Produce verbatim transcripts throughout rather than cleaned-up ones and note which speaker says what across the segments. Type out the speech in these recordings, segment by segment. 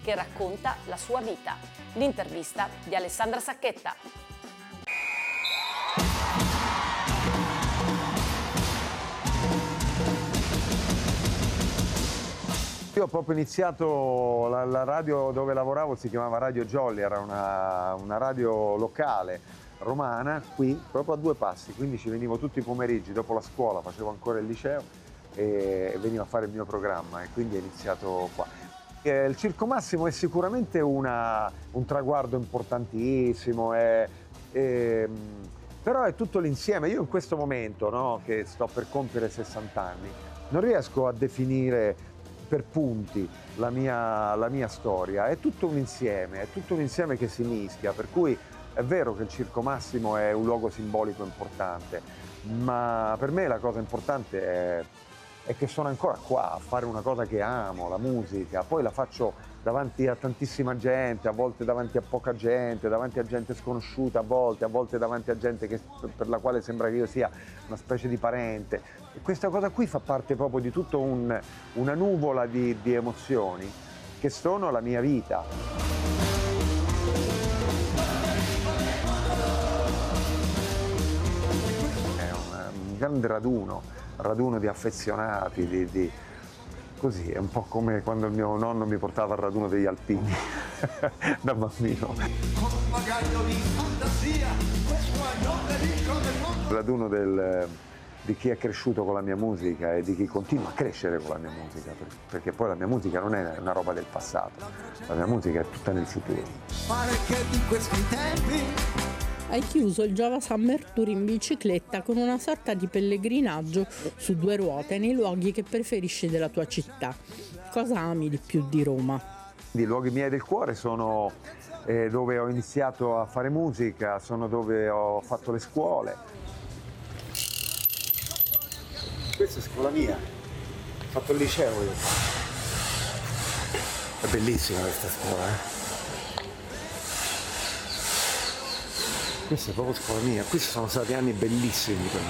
Speaker 1: che racconta la sua vita. L'intervista di Alessandra Sacchetta.
Speaker 2: Io ho proprio iniziato, la, la radio dove lavoravo si chiamava Radio Jolly, era una, una radio locale romana, qui proprio a due passi, quindi ci venivo tutti i pomeriggi dopo la scuola, facevo ancora il liceo e venivo a fare il mio programma e quindi è iniziato qua. E il Circo Massimo è sicuramente una, un traguardo importantissimo, è, è, però è tutto l'insieme. Io in questo momento, no, che sto per compiere sessanta anni, non riesco a definire per punti la mia, la mia storia, è tutto un insieme, è tutto un insieme che si mischia, per cui è vero che il Circo Massimo è un luogo simbolico importante, ma per me la cosa importante è, è che sono ancora qua a fare una cosa che amo, la musica, poi la faccio davanti a tantissima gente, a volte davanti a poca gente, davanti a gente sconosciuta a volte, a volte davanti a gente che, per la quale sembra che io sia una specie di parente. E questa cosa qui fa parte proprio di tutta un, una nuvola di, di emozioni che sono la mia vita. È un, un grande raduno, raduno di affezionati, di, di, così, è un po' come quando il mio nonno mi portava al raduno degli alpini da bambino. Il raduno del, di chi è cresciuto con la mia musica e di chi continua a crescere con la mia musica, perché poi la mia musica non è una roba del passato, la mia musica è tutta nel futuro.
Speaker 3: Hai chiuso il Jova Summer Tour in bicicletta con una sorta di pellegrinaggio su due ruote nei luoghi che preferisci della tua città. Cosa ami di più di Roma?
Speaker 2: I luoghi miei del cuore sono eh, dove ho iniziato a fare musica, sono dove ho fatto le scuole. Questa è scuola mia, ho fatto il liceo io. È bellissima questa scuola, eh? Questa è proprio scuola mia, questi sono stati anni bellissimi per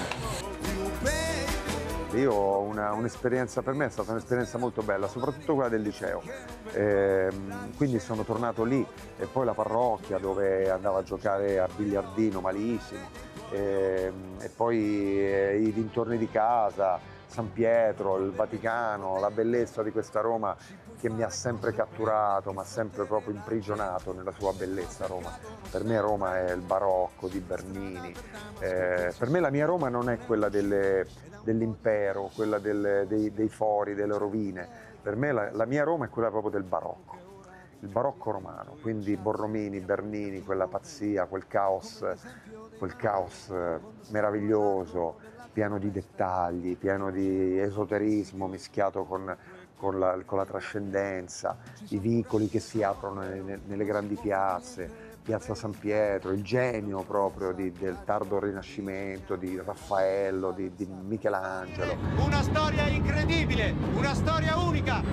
Speaker 2: me. Io ho una, un'esperienza, per me è stata un'esperienza molto bella, soprattutto quella del liceo. E, quindi sono tornato lì e poi la parrocchia dove andavo a giocare a biliardino malissimo. E, e poi eh, i dintorni di casa, San Pietro, il Vaticano, la bellezza di questa Roma che mi ha sempre catturato, mi ha sempre proprio imprigionato nella sua bellezza Roma. Per me Roma è il barocco di Bernini, eh, per me la mia Roma non è quella delle, dell'impero, quella del, dei, dei fori, delle rovine, per me la, la mia Roma è quella proprio del barocco, il barocco romano, quindi Borromini, Bernini, quella pazzia, quel caos, quel caos meraviglioso, pieno di dettagli, pieno di esoterismo mischiato con, con, la, con la trascendenza, i vicoli che si aprono nelle, nelle grandi piazze, Piazza San Pietro, il genio proprio di, del tardo Rinascimento, di Raffaello, di, di Michelangelo.
Speaker 4: Una storia incredibile, una storia unica,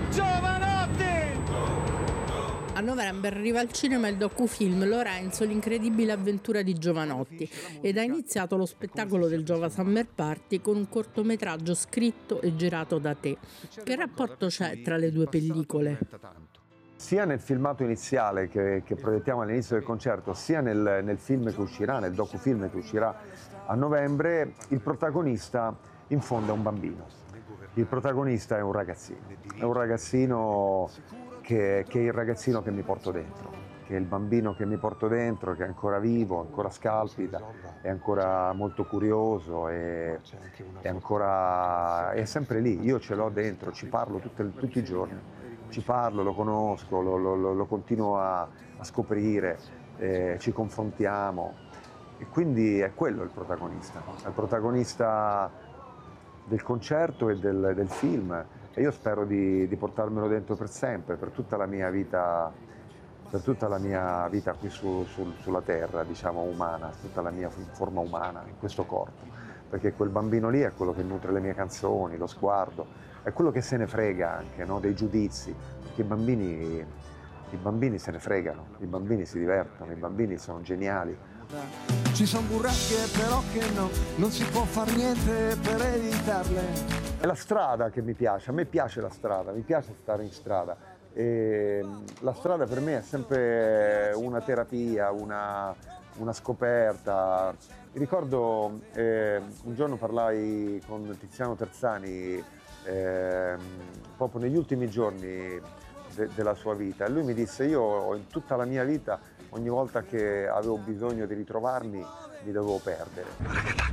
Speaker 4: Jovanotti!
Speaker 3: A novembre arriva al cinema il docufilm Lorenzo, l'incredibile avventura di Jovanotti ed ha iniziato lo spettacolo del Jova Summer Party con un cortometraggio scritto e girato da te. Che rapporto c'è tra le due pellicole?
Speaker 2: Sia nel filmato iniziale che, che proiettiamo all'inizio del concerto, sia nel, nel film che uscirà, nel docufilm che uscirà a novembre, il protagonista in fondo è un bambino. Il protagonista è un ragazzino, è un ragazzino che, che è il ragazzino che mi porto dentro, che è il bambino che mi porto dentro, che è ancora vivo, ancora scalpita, è ancora molto curioso, è, è ancora, è sempre lì, io ce l'ho dentro, ci parlo tutte, tutti i giorni. Ci parlo, lo conosco, lo, lo, lo continuo a, a scoprire, eh, ci confrontiamo e quindi è quello il protagonista, è il protagonista del concerto e del, del film e io spero di, di portarmelo dentro per sempre, per tutta la mia vita, per tutta la mia vita qui su, su, sulla terra, diciamo umana, tutta la mia forma umana in questo corpo, perché quel bambino lì è quello che nutre le mie canzoni, lo sguardo. È quello che se ne frega anche, no? Dei giudizi, perché i bambini, i bambini se ne fregano, i bambini si divertono, i bambini sono geniali.
Speaker 5: Ci sono burrasche però che no, non si può far niente per evitarle.
Speaker 2: È la strada che mi piace, a me piace la strada, mi piace stare in strada E la strada per me è sempre una terapia, una, una scoperta. Mi ricordo eh, un giorno parlai con Tiziano Terzani eh, proprio negli ultimi giorni de- della sua vita e lui mi disse: io in tutta la mia vita ogni volta che avevo bisogno di ritrovarmi mi dovevo perdere.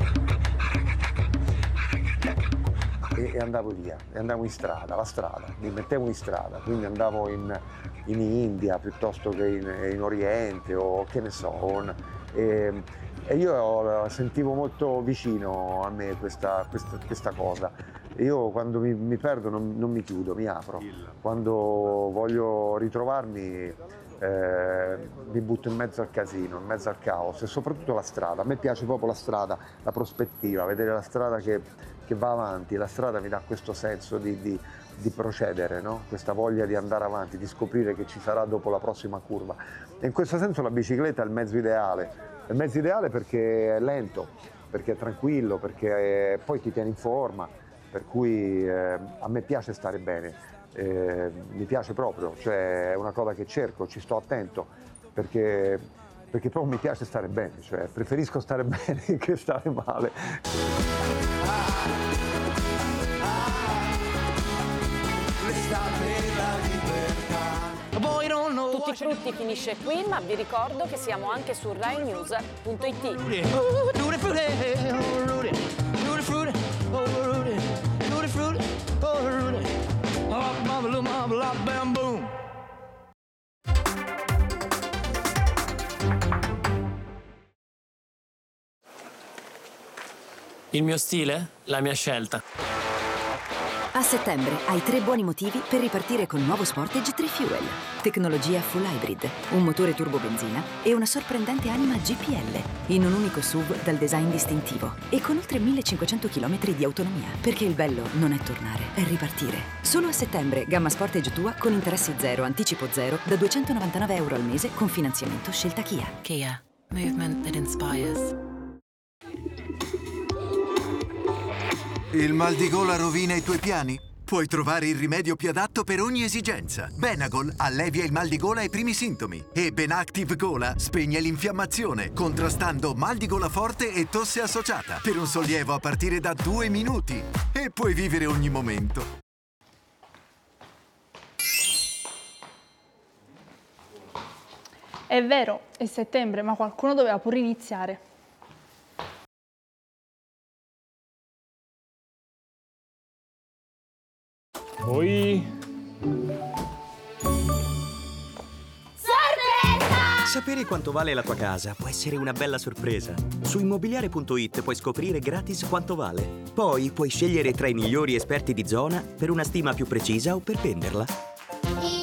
Speaker 2: E, e andavo via, e andavo in strada, la strada, mi mettevo in strada, quindi andavo in, in India piuttosto che in, in Oriente o che ne so. On, e, e io sentivo molto vicino a me questa, questa, questa cosa. Io quando mi, mi perdo non, non mi chiudo, mi apro. Quando voglio ritrovarmi eh, mi butto in mezzo al casino, in mezzo al caos e soprattutto la strada. A me piace proprio la strada, la prospettiva, vedere la strada che che va avanti, la strada mi dà questo senso di, di, di procedere, no? Questa voglia di andare avanti, di scoprire che ci sarà dopo la prossima curva. E in questo senso la bicicletta è il mezzo ideale, è il mezzo ideale perché è lento, perché è tranquillo, perché è, poi ti tiene in forma, per cui eh, a me piace stare bene, eh, mi piace proprio, cioè è una cosa che cerco, ci sto attento, perché, perché proprio mi piace stare bene, cioè preferisco stare bene che stare male.
Speaker 1: Tutti frutti finisce qui, ma vi ricordo che siamo anche su rai news punto it.
Speaker 6: Il mio stile? La mia scelta.
Speaker 7: A settembre hai tre buoni motivi per ripartire con nuovo Sportage tre Fuel. Tecnologia full hybrid, un motore turbo benzina e una sorprendente anima G P L. In un unico S U V dal design distintivo e con oltre millecinquecento chilometri di autonomia. Perché il bello non è tornare, è ripartire. Solo a settembre, gamma Sportage tua con interessi zero, anticipo zero, da duecentonovantanove euro al mese con finanziamento scelta Kia.
Speaker 8: Kia. Movement that inspires.
Speaker 9: Il mal di gola rovina i tuoi piani? Puoi trovare il rimedio più adatto per ogni esigenza. Benagol allevia il mal di gola e i primi sintomi. E Benactive Gola spegne l'infiammazione, contrastando mal di gola forte e tosse associata, per un sollievo a partire da due minuti. E puoi vivere ogni momento.
Speaker 10: È vero, è settembre, ma qualcuno doveva pure iniziare.
Speaker 11: Poi...
Speaker 12: Sorpresa! Sapere quanto vale la tua casa può essere una bella sorpresa. Su immobiliare punto it puoi scoprire gratis quanto vale. Poi puoi scegliere tra i migliori esperti di zona per una stima più precisa o per venderla.